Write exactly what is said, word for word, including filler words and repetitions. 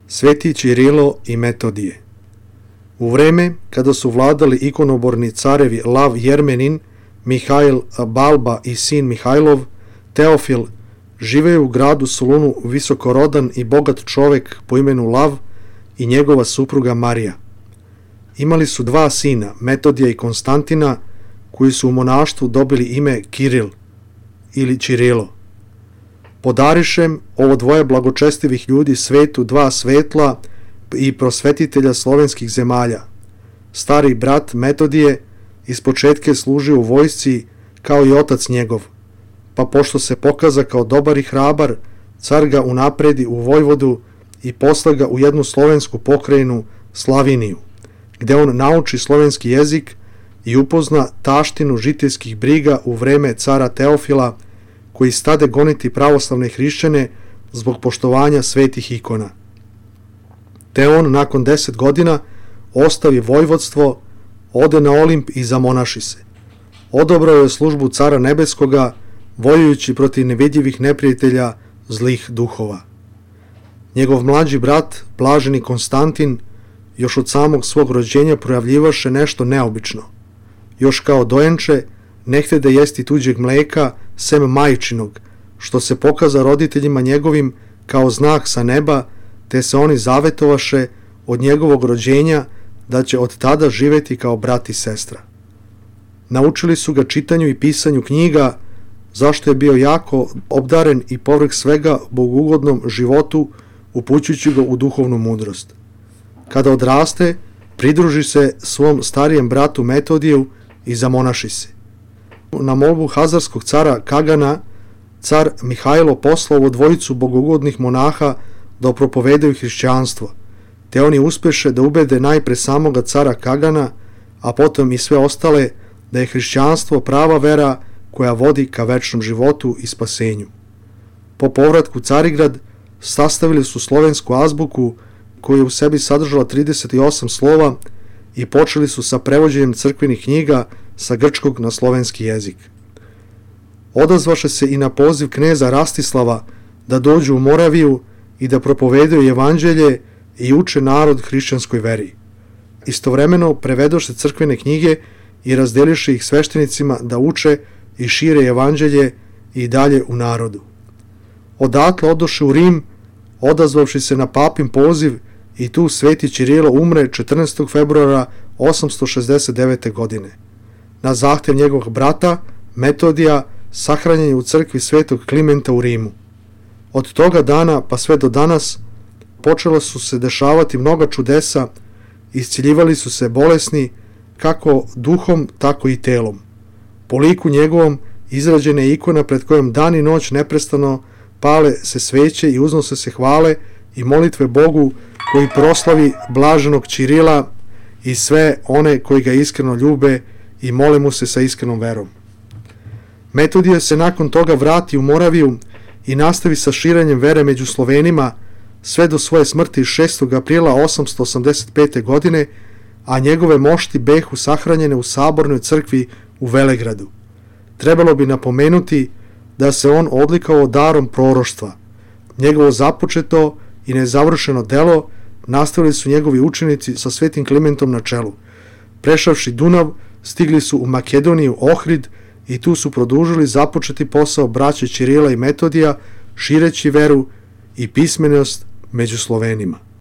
Sveti Ćirilo i Metodije. U vreme kada su vladali ikonoborni carevi Lav Jermenin, Mihajl Balba i sin Mihajlov, Teofil, živeo u gradu Solunu visokorodan i bogat čovek po imenu Lav i njegova supruga Marija. Imali su dva sina, Metodija i Konstantina, koji su u monaštvu dobili ime Kiril ili Ćirilo. Podarišem ovo dvoje blagočestivih ljudi svetu dva svetla i prosvetitelja slovenskih zemalja. Stari brat Metodije ispočetke služio u vojsci kao i otac njegov, pa pošto se pokaza kao dobar i hrabar, car ga unapredi u Vojvodu i posla ga u jednu slovensku pokrajinu Slaviniju, gde on nauči slovenski jezik i upozna taštinu žiteljskih briga u vreme cara Teofila, koji stade goniti pravoslavne hrišćane zbog poštovanja svetih ikona. Te on nakon deset godina ostavi vojvodstvo, ode na Olimp i zamonaši se. Odobrao je službu cara nebeskoga, vojujući protiv nevidljivih neprijatelja zlih duhova. Njegov mlađi brat, blaženi Konstantin, još od samog svog rođenja projavljivaše nešto neobično. Još kao dojenče ne htje da jesti tuđeg mleka, sem majčinog, što se pokaza roditeljima njegovim kao znak sa neba, te se oni zavetovaše od njegovog rođenja da će od tada živeti kao brat i sestra. Naučili su ga čitanju i pisanju knjiga, zašto je bio jako obdaren i povrh svega bogugodnom životu, upućujući ga u duhovnu mudrost. Kada odraste, pridruži se svom starijem bratu Metodiju i zamonaši se. Na molbu hazarskog cara Kagana, car Mihajlo poslao ovo dvojicu bogogodnih monaha da propovedaju hrišćanstvo, te oni uspeše da ubede najpre samoga cara Kagana, a potom i sve ostale da je hrišćanstvo prava vera koja vodi ka večnom životu i spasenju. Po povratku Carigrad sastavili su slovensku azbuku koja je u sebi sadržala trideset osam slova i počeli su sa prevođenjem crkvenih knjiga sa grčkog na slovenski jezik. Odazvaše se i na poziv kneza Rastislava da dođu u Moraviju i da propovedaju evanđelje i uče narod hrišćanskoj veri. Istovremeno prevedoše crkvene knjige i razdeliše ih sveštenicima da uče i šire evanđelje i dalje u narodu. Odatle odoše u Rim, odazvavši se na papin poziv, i tu sveti Ćirilo umre četrnaestog februara osamsto šezdeset devete. godine. Na zahtev njegovog brata, Metodija, sahranjen je u crkvi svetog Klimenta u Rimu. Od toga dana pa sve do danas počela su se dešavati mnoga čudesa, isciljivali su se bolesni, kako duhom, tako i telom. Po liku njegovom izrađena je ikona pred kojom dan i noć neprestano pale se sveće i uznose se hvale i molitve Bogu koji proslavi blaženog Ćirila i sve one koji ga iskreno ljube i mole mu se sa iskrenom verom. Metodija se nakon toga vrati u Moraviju i nastavi sa širenjem vere među Slovenima sve do svoje smrti šestog aprila osamsto osamdeset pete. godine, a njegove mošti behu sahranjene u sabornoj crkvi u Velegradu. Trebalo bi napomenuti da se on odlikao darom proroštva. Njegovo započeto i nezavršeno delo nastavili su njegovi učenici sa svetim Klimentom na čelu. Prešavši Dunav, stigli su u Makedoniju, Ohrid, i tu su produžili započeti posao braće Ćirila i Metodija, šireći veru i pismenost među Slovenima.